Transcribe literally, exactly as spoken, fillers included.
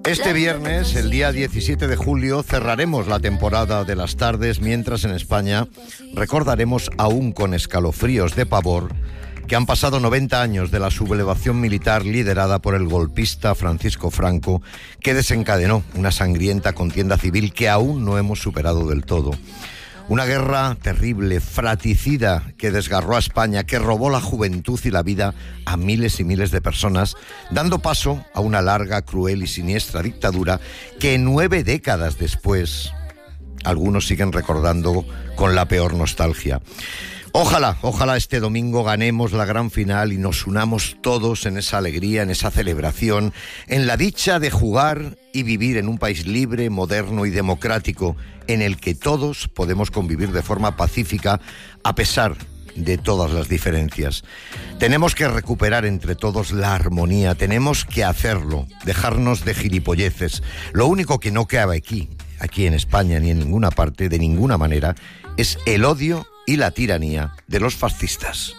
Este viernes, el día diecisiete de julio, cerraremos la temporada de las tardes, mientras en España recordaremos aún con escalofríos de pavor que han pasado noventa años de la sublevación militar liderada por el golpista Francisco Franco, que desencadenó una sangrienta contienda civil que aún no hemos superado del todo. Una guerra terrible, fratricida, que desgarró a España, que robó la juventud y la vida a miles y miles de personas, dando paso a una larga, cruel y siniestra dictadura que nueve décadas después algunos siguen recordando con la peor nostalgia. Ojalá, ojalá este domingo ganemos la gran final y nos unamos todos en esa alegría, en esa celebración, en la dicha de jugar y vivir en un país libre, moderno y democrático, en el que todos podemos convivir de forma pacífica a pesar de todas las diferencias. Tenemos que recuperar entre todos la armonía, tenemos que hacerlo, dejarnos de gilipolleces. Lo único que no cabe aquí, aquí en España ni en ninguna parte, de ninguna manera, es el odio y la tiranía de los fascistas.